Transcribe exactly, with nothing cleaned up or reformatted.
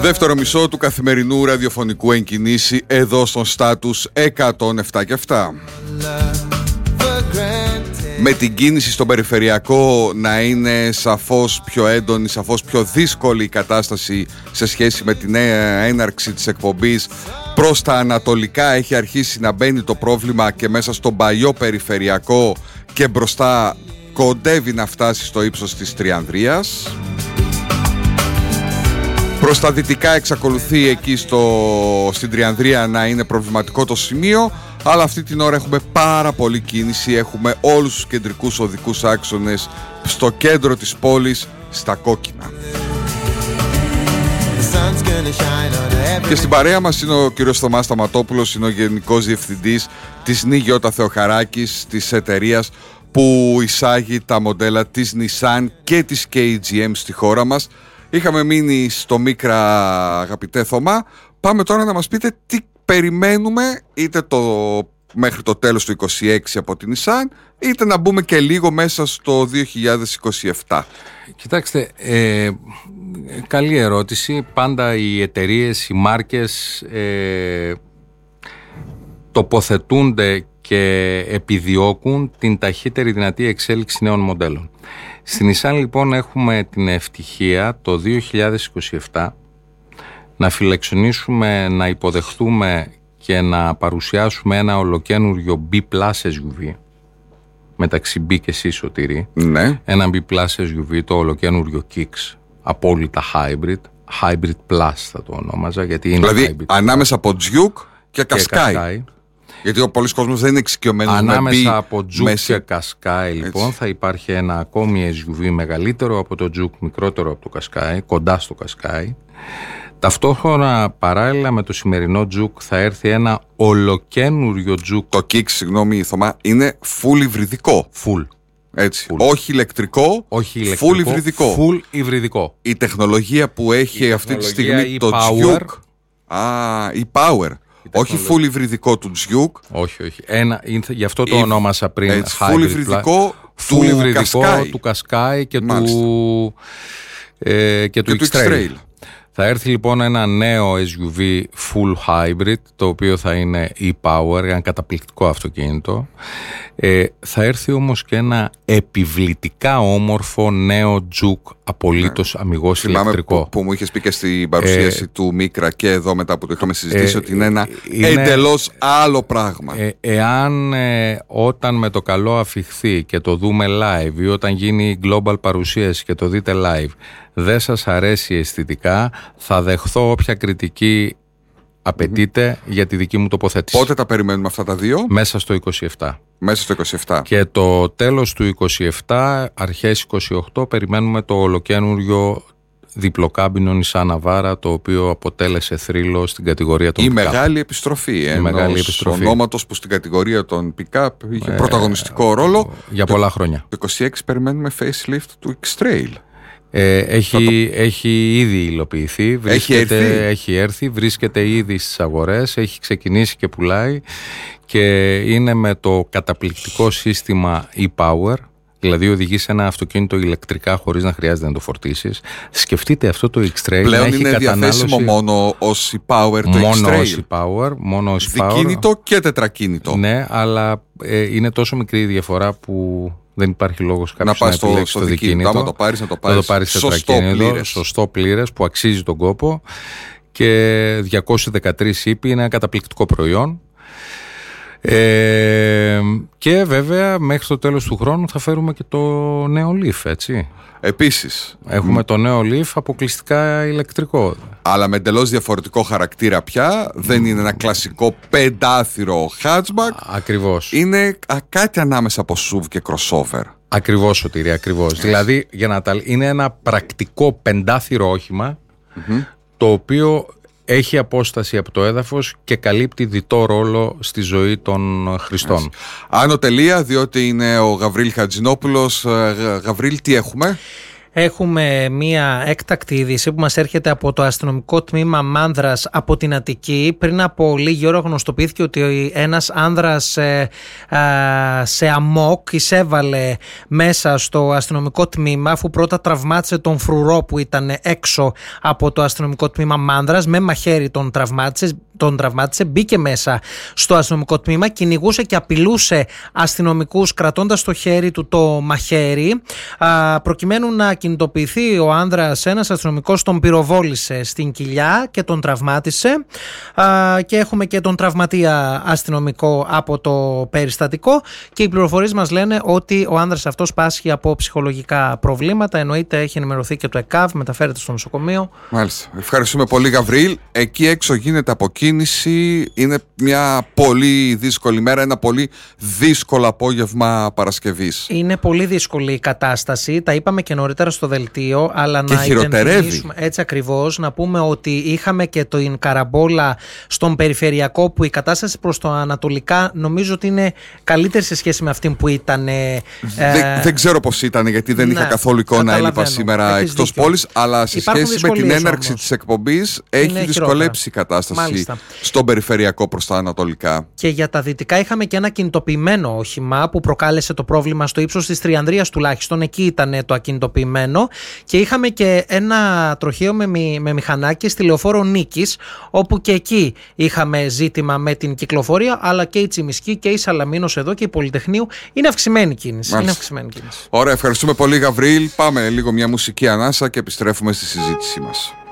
Δεύτερο μισό του καθημερινού ραδιοφωνικού εγκινήσει εδώ στον Στάτους εκατόν επτά και επτά. Με την κίνηση στον περιφερειακό να είναι σαφώς πιο έντονη, σαφώς πιο δύσκολη η κατάσταση σε σχέση με την έναρξη της εκπομπής, προς τα ανατολικά έχει αρχίσει να μπαίνει το πρόβλημα και μέσα στον παλιό περιφερειακό και μπροστά κοντεύει να φτάσει στο ύψος της Τριανδρίας. Προς τα δυτικά εξακολουθεί εκεί στο, στην Τριανδρία να είναι προβληματικό το σημείο, αλλά αυτή την ώρα έχουμε πάρα πολλή κίνηση, έχουμε όλους τους κεντρικούς οδικούς άξονες στο κέντρο της πόλης στα κόκκινα. Και στην παρέα μας είναι ο κύριος Θωμάς Σταματόπουλος, είναι ο Γενικός Διευθυντής της Νίγιωτα Θεοχαράκης, της εταιρείας που εισάγει τα μοντέλα της Nissan και της κέι τζι εμ στη χώρα μας. Είχαμε μείνει στο Μίκρα, αγαπητέ Θωμά. Πάμε τώρα να μας πείτε τι περιμένουμε, είτε το, μέχρι το τέλος του είκοσι έξι από την Nissan, είτε να μπούμε και λίγο μέσα στο δύο χιλιάδες είκοσι επτά. Κοιτάξτε, ε, καλή ερώτηση. Πάντα οι εταιρείες, οι μάρκες ε, τοποθετούνται και επιδιώκουν την ταχύτερη δυνατή εξέλιξη νέων μοντέλων. Στην Nissan λοιπόν έχουμε την ευτυχία το δύο χιλιάδες είκοσι επτά να φιλεξονήσουμε, να υποδεχτούμε και να παρουσιάσουμε ένα ολοκένουργιο B Plus ες γιου βι μεταξύ B και C, Σωτήρη. Ναι. Ένα B Plus ες γιου βι, το ολοκένουργιο Kicks, απόλυτα hybrid, hybrid plus θα το ονόμαζα, γιατί είναι δηλαδή hybrid ανάμεσα από Duke και και Qashqai. Qashqai. Γιατί ο πολλής κόσμος δεν είναι εξοικειωμένος με B. Ανάμεσα από Juke μέσα... και Qashqai λοιπόν έτσι. Θα υπάρχει ένα ακόμη ες γιου βι μεγαλύτερο από το Juke, μικρότερο από το Qashqai, κοντά στο Qashqai. Ταυτόχρονα παράλληλα με το σημερινό Juke θα έρθει ένα ολοκένουργιο Juke. Το Kicks, συγγνώμη Θωμά, είναι full υβριδικό. Full. Έτσι. Full. Όχι ηλεκτρικό, Όχι ηλεκτρικό, full υβριδικό. Full υβριδικό. Η τεχνολογία που έχει Η αυτή τη τεχνολογία, στιγμή η το Power. Duke. Α, η Power. Όχι full υβριδικό του Duke. Όχι, όχι. Ένα, γι' αυτό το Η... ονόμασα πριν. Έτσι, full υβριδικό του του υβριδικό, Qashqai. του Qashqai και Μάλιστα. του, ε, και του και του X-Trail. X-Trail. Θα έρθει λοιπόν ένα νέο ες γιου βι full hybrid, το οποίο θα είναι e-Power, ένα καταπληκτικό αυτοκίνητο. Ε, θα έρθει όμως και ένα επιβλητικά όμορφο νέο Juke, απολύτως ναι. αμιγώς Θυμάμαι ηλεκτρικό. Που, που μου είχες πει και στην παρουσίαση ε, του Μίκρα και εδώ μετά που το είχαμε συζητήσει ε, ότι είναι ένα είναι, εντελώς άλλο πράγμα. Ε, εάν ε, όταν με το καλό αφιχθεί και το δούμε live ή όταν γίνει global παρουσίαση και το δείτε live δεν σας αρέσει αισθητικά, θα δεχθώ όποια κριτική απαιτείται mm-hmm. για τη δική μου τοποθέτηση. Πότε τα περιμένουμε αυτά τα δύο? Μέσα στο είκοσι επτά. Μέσα στο είκοσι επτά. Και το τέλος του είκοσι επτά, αρχές είκοσι οκτώ, περιμένουμε το ολοκένουργιο διπλοκάμπινο Nissan Navara, το οποίο αποτέλεσε θρύλο στην κατηγορία των Η pick-up. μεγάλη επιστροφή Η ενός μεγάλη επιστροφή. ονόματος που στην κατηγορία των pick-up είχε ε, πρωταγωνιστικό ρόλο. Για πολλά χρόνια. Το είκοσι έξι περιμένουμε facelift του X-Trail. Ε, έχει, το... έχει ήδη υλοποιηθεί, βρίσκεται, έχει έρθει. έχει έρθει, βρίσκεται ήδη στις αγορές, έχει ξεκινήσει και πουλάει και είναι με το καταπληκτικό σύστημα e-Power, δηλαδή οδηγεί σε ένα αυτοκίνητο ηλεκτρικά χωρίς να χρειάζεται να το φορτίσεις. Σκεφτείτε αυτό το X-Trail. Πλέον έχει είναι διαθέσιμο μόνο ως e-Power το μόνο X-Trail. Ως e-Power, μόνο ως e-Power. Δικίνητο και τετρακίνητο. Ναι, αλλά ε, είναι τόσο μικρή η διαφορά που δεν υπάρχει λόγος κάποιος να, να επιλέξει στο το δικίνητο. Άμα το πάρεις, να το πάρεις, το πάρεις σωστό πλήρες. Σωστό πλήρες που αξίζει τον κόπο και διακόσιοι δεκατρείς ύπη είναι ένα καταπληκτικό προϊόν. Ε, και βέβαια μέχρι το τέλος του χρόνου θα φέρουμε και το νέο Leaf, έτσι. Επίσης έχουμε μ... το νέο Leaf αποκλειστικά ηλεκτρικό, αλλά με εντελώς διαφορετικό χαρακτήρα πια. Δεν είναι ένα κλασικό πεντάθυρο hatchback. Ακριβώς. Είναι κάτι ανάμεσα από σουβ και crossover. Ακριβώς, Σωτήρη, ακριβώς. Δηλαδή για να τα... είναι ένα πρακτικό πεντάθυρο όχημα mm-hmm. το οποίο έχει απόσταση από το έδαφος και καλύπτει διτό ρόλο στη ζωή των χρηστών. Άνω τελεία, διότι είναι ο Γαβρίλ Χατζηνόπουλος. Γαβρίλ, τι έχουμε? Έχουμε μία έκτακτη είδηση που μας έρχεται από το αστυνομικό τμήμα Μάνδρας από την Αττική. Πριν από λίγη ώρα γνωστοποιήθηκε ότι ένας άνδρας ε, ε, σε αμόκ εισέβαλε μέσα στο αστυνομικό τμήμα, αφού πρώτα τραυμάτισε τον φρουρό που ήταν έξω από το αστυνομικό τμήμα Μάνδρας. Με μαχαίρι τον τραυμάτισε, τον τραυμάτισε, μπήκε μέσα στο αστυνομικό τμήμα, κυνηγούσε και απειλούσε αστυνομικούς κρατώντας στο χέρι του το μαχαίρι. Α, προκειμένου να κινητοποιηθεί ο άνδρας, ένας αστυνομικός τον πυροβόλησε στην κοιλιά και τον τραυμάτισε. Α, και έχουμε και τον τραυματία αστυνομικό από το περιστατικό, και οι πληροφορίες μας λένε ότι ο άνδρας αυτός πάσχει από ψυχολογικά προβλήματα. Εννοείται έχει ενημερωθεί και το ΕΚΑΒ, μεταφέρεται στο νοσοκομείο. Μάλιστα. Ευχαριστούμε πολύ, Γαβρίλ. Εκεί έξω γίνεται αποκίνηση. Είναι μια πολύ δύσκολη μέρα, ένα πολύ δύσκολο απόγευμα Παρασκευής. Είναι πολύ δύσκολη η κατάσταση. Τα είπαμε και νωρίτερα στο δελτίο, αλλά και να χειροτερεύει. Έτσι ακριβώς, να πούμε ότι είχαμε και την καραμπόλα στον περιφερειακό, που η κατάσταση προς το ανατολικά νομίζω ότι είναι καλύτερη σε σχέση με αυτή που ήταν. Ε, δεν, δεν ξέρω πώς ήταν, γιατί δεν ναι, είχα καθόλου εικόνα, έλειπα σήμερα εκτός πόλης, αλλά σε Υπάρχουν σχέση με την έναρξη όμως της εκπομπής έχει δυσκολέψει η κατάσταση. Μάλιστα. Στον περιφερειακό προς τα ανατολικά. Και για τα δυτικά είχαμε και ένα κινητοποιημένο όχημα που προκάλεσε το πρόβλημα στο ύψος της Τριανδρίας, τουλάχιστον εκεί ήταν το ακινητοποιημένο, και είχαμε και ένα τροχαίο με, μη, με μηχανάκι στη λεωφόρο Νίκης, όπου και εκεί είχαμε ζήτημα με την κυκλοφορία, αλλά και η Τσιμισκή και η Σαλαμίνος εδώ και η Πολυτεχνείου είναι αυξημένη κίνηση. Είναι αυξημένη κίνηση. Ωραία, ευχαριστούμε πολύ, Γαβρίλ. Πάμε λίγο μια μουσική ανάσα και επιστρέφουμε στη συζήτησή μας.